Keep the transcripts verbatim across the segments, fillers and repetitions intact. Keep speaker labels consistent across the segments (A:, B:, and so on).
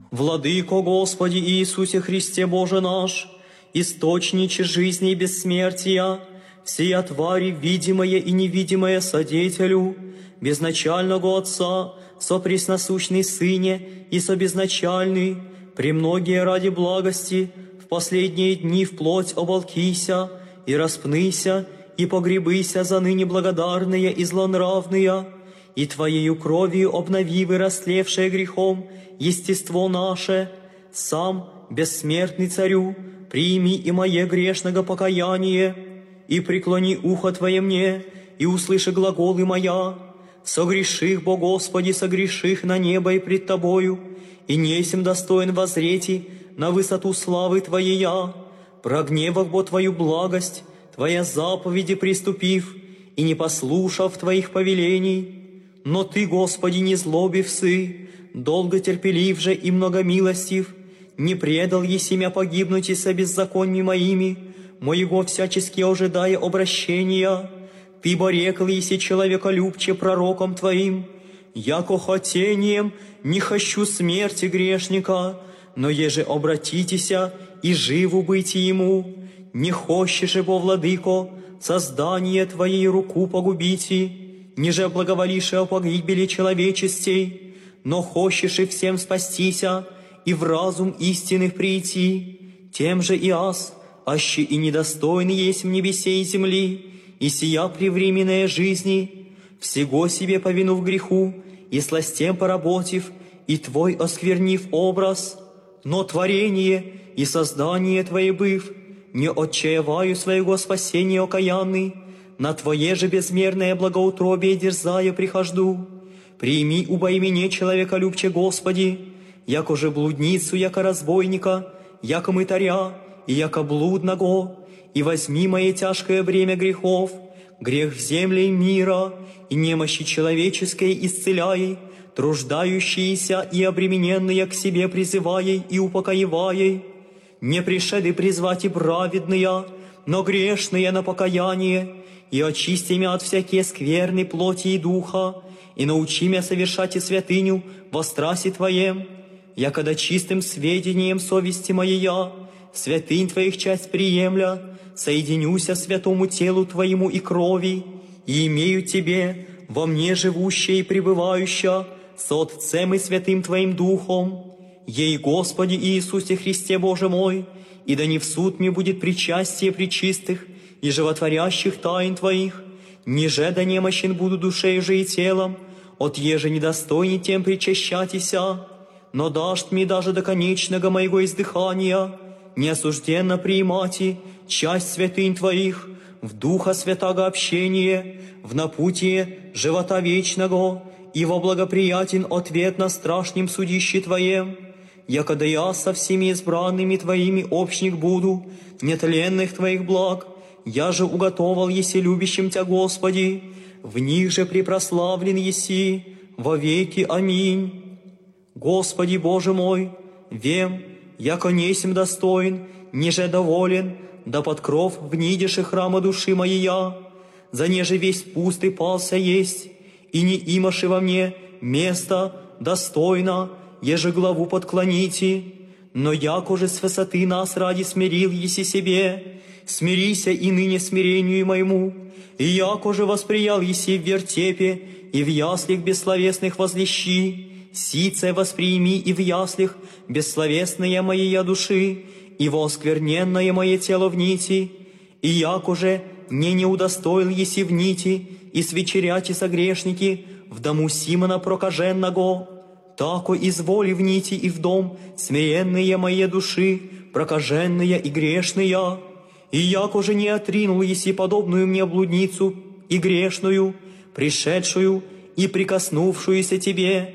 A: Владыко Господи Иисусе Христе Боже наш, источниче жизни и бессмертия, всея твари, видимое и невидимое содетелю, безначального Отца, сопресносущный Сыне и собезначальный, премногие ради благости, в последние дни вплоть оболкися и распнися, и погребыся за ныне благодарные и злонравные, и Твоею кровью обновивы растлевшее грехом естество наше, сам, бессмертный Царю, прими и мое грешного покаяние, и преклони ухо Твое мне, и услыши глаголы моя, согреших, бо Господи, согреших на небо и пред Тобою, и несем достоин возрети на высоту славы Твоей я, прогневав бо Твою благость, Твоя заповеди приступив, и не послушав Твоих повелений. Но Ты, Господи, не злобив сы, долго терпелив же и многомилостив, не предал еси мя погибнуть и со беззаконьми моими, моего всячески ожидая обращения. Ты борекл еси человеколюбче пророком Твоим, яко хотением не хочу смерти грешника, но еже обратитеся и живу быть ему, не хочешь же, бо, владыко, создание Твоей руку погубите, ниже благоволишь о погибели человечестей, но хочешь и всем спастися, и в разум истинных прийти, тем же и аз, аще и недостойный есть в небесе и земли, и сия превременная жизни, всего себе повинув греху, и сластем поработив, и Твой осквернив образ, но творение и создание Твое быв, не отчаяваю своего спасения окаянный, на Твое же безмерное благоутробие дерзая прихожду. Прими убо имене человеколюбче, Господи, яко же блудницу, яко разбойника, яко мытаря, и яко блудного, и возьми мое тяжкое бремя грехов, грех в земле мира, и немощи человеческой исцеляй, труждающиеся и обремененные к себе призывай и упокоевай. Не пришеды призвать и праведные, но грешные на покаяние, и очисти мя от всякие скверны плоти и духа, и научи мя совершать и святыню во страсе Твоем, якода чистым сведением совести моея, святынь Твоих часть приемля, соединюся святому телу Твоему и крови, и имею Тебе, во мне живущее и пребывающее, с Отцем и Святым Твоим Духом, ей, Господи Иисусе Христе Боже мой, и да не в суд мне будет причастие пречистых и животворящих тайн Твоих, ниже да немощен буду душею же и телом, от еже недостойни тем причащатися, но дашь мне даже до конечного моего издыхания, неосужденно приимати часть святынь Твоих, в Духа Святаго общение, в напутие живота вечного, и во благоприятен ответ на страшнем судище Твоем, якода я со всеми избранными Твоими общник буду, нетленных Твоих благ, я же уготовал еси любящим Тя, Господи, в них же препрославлен еси во веки. Аминь. Господи Боже мой, вем, яко несем достоин, ниже доволен, да под кров внидеши храма души моя, за неже весь пустый пался есть, и не имаши во мне место достойно, еже главу подклоните, но яко же с высоты нас ради смирил еси себе, смирися и ныне смирению моему, и яко же восприял еси в вертепе и в яслях бессловесных возлещи, сице восприими и в яслях бессловесные моей души, и во оскверненное мое тело в нити, и яко же не не удостоил еси в нити, и свечеряти согрешники в дому Симона прокаженного, тако изволи в нити и в дом смиренные мои души, прокаженные и грешные, и яко же не отринул еси подобную мне блудницу и грешную, пришедшую и прикоснувшуюся Тебе,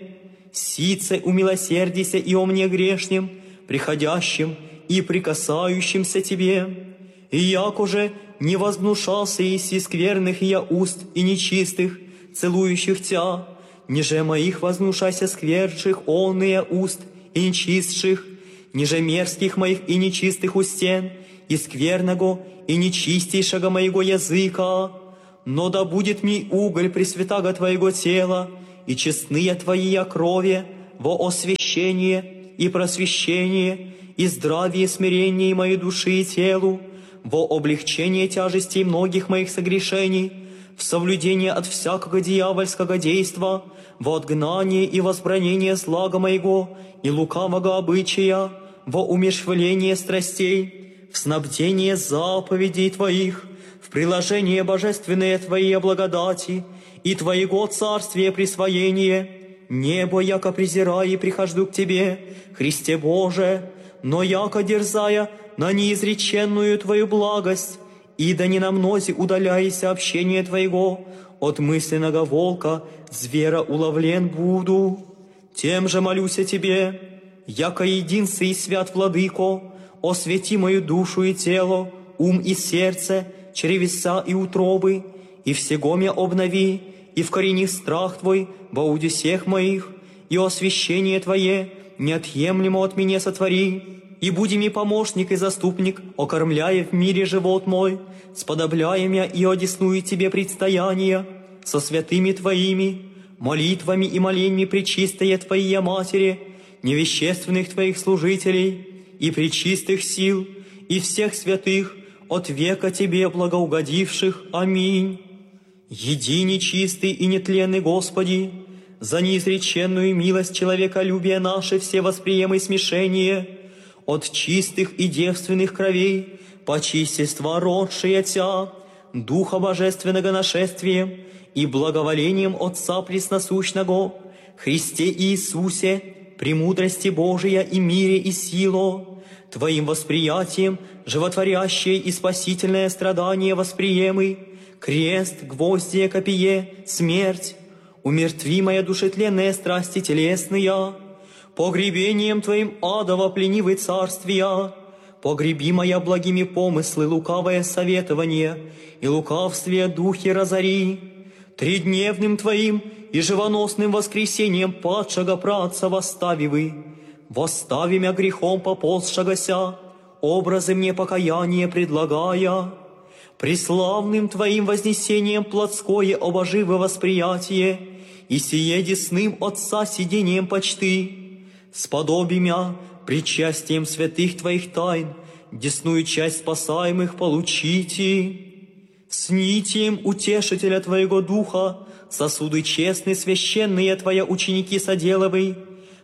A: сице умилосердися и о мне грешнем, приходящим и прикасающимся Тебе, и яко же не вознушался еси скверных я уст и нечистых, целующих Тя, ниже моих вознушайся скверших онные уст и нечистших, ниже мерзких моих и нечистых устен, и скверного и нечистейшего моего языка, но да будет ми уголь пресвятаго Твоего тела, и честные Твои крови во освящение и просвещение, и здравие и смирение моей души и телу, во облегчение тяжестей многих моих согрешений, в соблюдение от всякого дьявольского действа, во отгнание и возбранение злага моего и лукавого обычая, во умерщвление страстей, в снабдение заповедей Твоих, в приложение божественные Твоей благодати и Твоего царствия присвоение. Небо, яко презирая, и прихожду к Тебе, Христе Боже, но яко дерзая на неизреченную Твою благость, и да не на мнозе удаляйся общение Твоего, от мысленного волка звера уловлен буду. Тем же молюсь о Тебе, яко единстве и свят Владыко, освети мою душу и тело, ум и сердце, чревеса и утробы, и всего мя обнови, и вкорени страх Твой во уде всех моих, и освящение Твое неотъемлемо от меня сотвори, и буди ми помощник и заступник, окормляя в мире живот мой, сподобляя мя и одесную Тебе предстояние, со святыми Твоими, молитвами и моленьми пречистая Твоя Матери, невещественных Твоих служителей и пречистых сил, и всех святых, от века Тебе благоугодивших. Аминь. Единый, чистый и нетленный Господи, за неизреченную милость человеколюбия наше все восприемы смешение, от чистых и девственных кровей, по чистества родшие Тя, Духа Божественного нашествием и благоволением Отца Пресносущного, Христе Иисусе, премудрости Божия и мире и сило, Твоим восприятием животворящее и спасительное страдание восприемы, крест, гвоздие, копье, смерть, умертви моя душетленная страсти телесные, погребением Твоим адово пленивый царствия, погреби моя благими помыслы лукавое советование и лукавствие духи разори, тридневным Твоим и живоносным воскресением падшего праотца восставивы, восстави мя грехом поползшегося, образы мне покаяние предлагая, преславным Твоим вознесением плотское обоживое восприятие, и сие десным Отца сидением почты, сподоби мя причастием святых Твоих тайн, десную часть спасаемых получите, с нитием утешителя Твоего Духа, сосуды честные, священные Твоя ученики соделывай,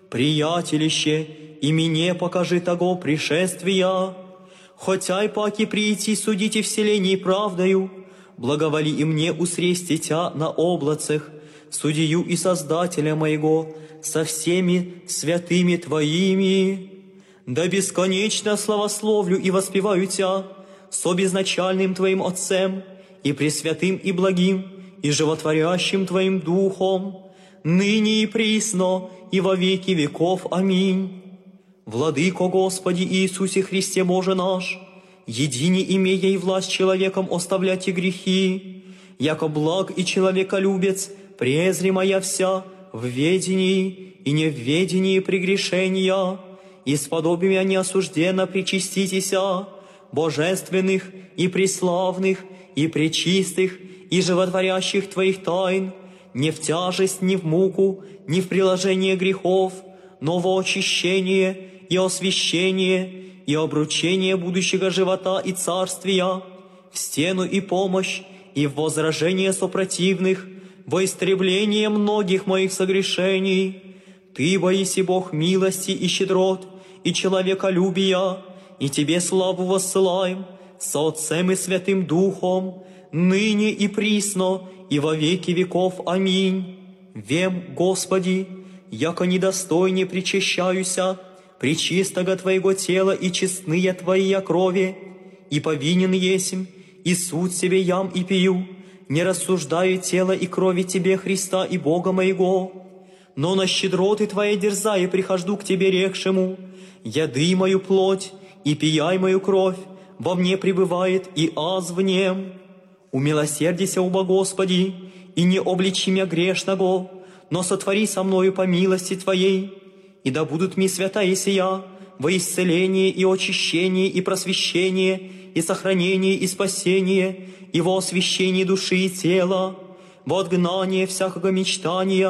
A: приятелище, и мне покажи того пришествия, хотя и паки прийти судите вселенной правдою, благоволи и мне усрести Тя на облацах, судью и Создателя моего, со всеми святыми Твоими. Да бесконечно славословлю и воспеваю Тя, со безначальным Твоим Отцем, и пресвятым и благим, и животворящим Твоим Духом, ныне и присно, и во веки веков. Аминь. Владыко Господи Иисусе Христе Боже наш, едине имея и власть человеком оставлять и грехи, яко благ и человеколюбец, презри моя вся, в ведении и не в ведении прегрешения, и сподоби мя неосужденно причаститеся, божественных и преславных, и пречистых, и животворящих Твоих тайн, не в тяжесть, ни в муку, ни в приложение грехов, но во очищение и освящение, и обручение будущего живота и царствия, в стену и помощь, и в возражение сопротивных, во истребление многих моих согрешений. Ты, боиси Бог милости и щедрот, и человеколюбия, и Тебе славу воссылаем, со Отцем и Святым Духом, ныне и присно, и во веки веков. Аминь. Вем, Господи, яко недостойне причащаюся, пречистого Твоего тела и честные Твоя крови, и повинен есмь, и суд себе ям и пью, не рассуждаю тела и крови Тебе, Христа и Бога моего, но на щедроты Твоей дерзая прихожду к Тебе рекшему, яды мою плоть и пияй мою кровь, во мне пребывает и аз в нем. Умилосердися, уба Господи, и не обличи мя грешного, но сотвори со мною по милости Твоей, и да будут ми святая сия во исцеление и очищение и просвещение и сохранение и спасение и во освящении души и тела, во отгнание всякого мечтания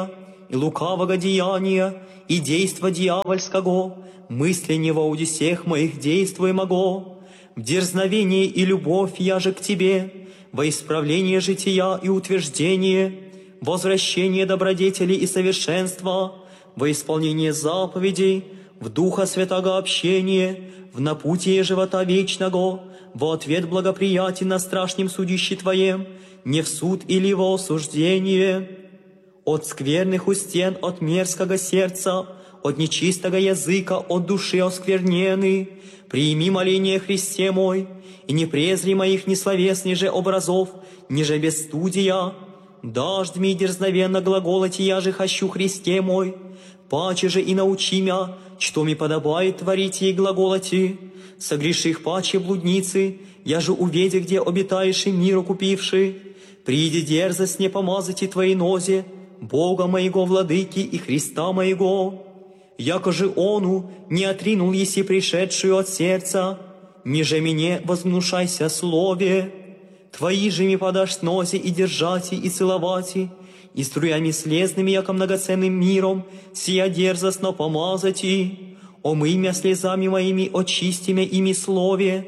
A: и лукавого деяния, и действа дьявольского, мысли не во удесех моих действуемого, в дерзновение и любовь я же к Тебе, во исправление жития и утверждение, возвращение добродетели и совершенства, во исполнение заповедей, в Духа Святого общения, в напутие живота вечного, во ответ благоприятен на страшном судище Твоем, не в суд или во осуждение. От скверных устен, от мерзкого сердца, от нечистого языка, от души осквернены, прими моление Христе мой, и не презри моих несловесных же образов, ниже бесстудия. Дождь ми дерзновенно глаголати, я же хочу Христе мой, паче же и научи мя, что ми подобает творить ей глаголати. Согреших паче блудницы, я же уведи, где обитаешь и миру купивши. Приди дерзость не помазати Твоей нозе, Бога моего, Владыки и Христа моего. Яко же Ону не отринул еси пришедшую от сердца, ниже мне возгнушайся слове. Твои же ми подашь с нозе и держати, и целовати, и струями слезными, яко многоценным миром, сия дерзостно помазати. Омый мя слезами моими, очисти мя ими слове,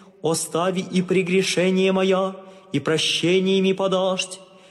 A: остави и прегрешение моя, и прощениями подашь.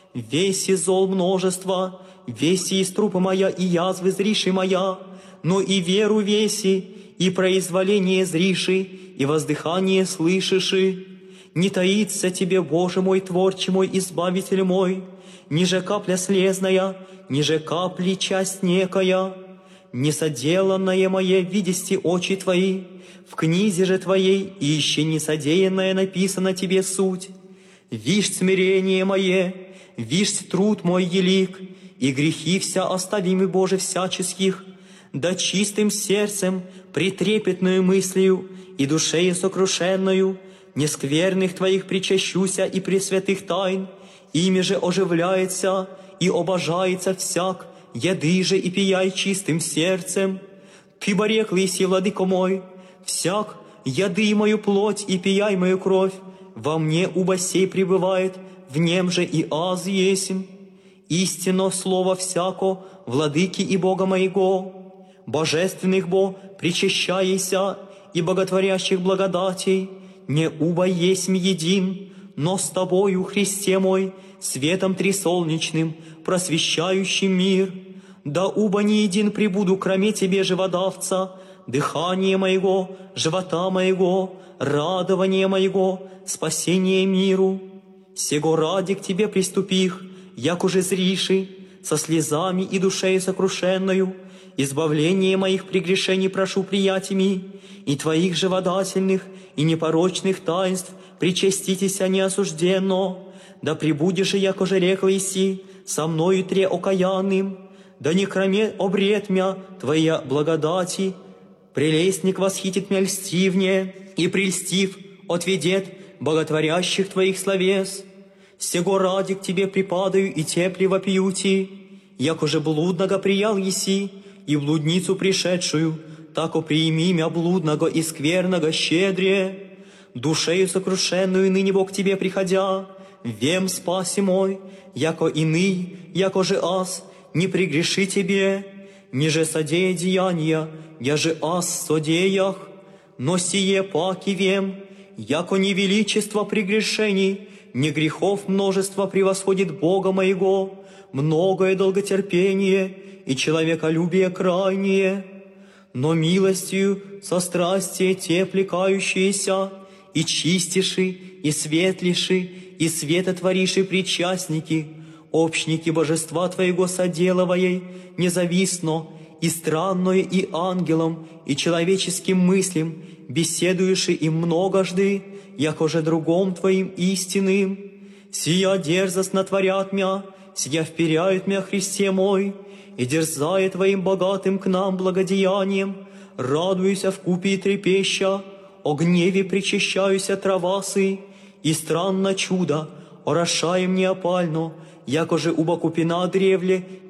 A: Веси зол множество, веси из трупа моя, и язвы зриши моя, но и веру веси, и произволение зриши, и воздыхание слышиши. Не таится Тебе, Боже мой, Творче мой, Избавитель мой, ниже капля слезная, ниже капли часть некая. Несоделанное мое видести очи Твои, в книзе же Твоей, и еще несодеянное написано Тебе суть. Вишь смирение мое, вишь труд мой елик, и грехи вся оставимы, Боже, всяческих, да чистым сердцем, притрепетную мыслью и душею сокрушенную, нескверных Твоих причащуся и пресвятых тайн, ими же оживляется и обожается всяк, еды же и пияй чистым сердцем. Ты бореклый си, Владыко мой, всяк, еды мою плоть и пияй мою кровь, во мне уба сей пребывает, в нем же и аз есмь. Истинно слово всяко, Владыки и Бога моего, божественных бо причащайся и боготворящих благодатей, не уба есмь един, но с Тобою, Христе мой, светом трисолнечным, просвещающим мир. Да уба не един прибуду, кроме Тебе, живодавца, дыхание моего, живота моего, радование моего, спасение миру. Сего ради к Тебе приступих, як уже зриши, со слезами и душею сокрушенную, избавление моих прегрешений прошу приятиями, и Твоих живодательных и непорочных таинств причаститеся неосужденно, да прибудешь, яко же рекла иси, со мною тре окаянным, да не кроме обрет мя Твоя благодати, прелестник восхитит мя льстивнее, и прельстив отведет боготворящих Твоих словес. Сего ради к Тебе припадаю и тепле вопиюти, яко же блудного приял еси, и блудницу пришедшую, тако приими мя блудного и скверного щедрее. Душею сокрушенную ныне Бог к Тебе приходя, вем спаси мой, яко иный, яко же аз, не прегреши Тебе, ниже содея деяния, я же аз содеях, но сие паки вем, яко не величество прегрешений, не грехов множество превосходит Бога моего, многое долготерпение и человеколюбие крайнее, но милостью со страстие те плекающиеся, и чистиши, и светлиши, и светотвориши причастники, общники божества Твоего соделывая, независно, и странное, и ангелом, и человеческим мыслям, беседуешь им многожды, яко же другом Твоим истинным. Сия дерзостно творят мя, сия вперяют мя, Христе мой, и дерзая Твоим богатым к нам благодеянием, радуюся вкупе и трепеща, о гневе причащаюся травасы, и странно чудо, орошаем неопально, яко же уба купина древле,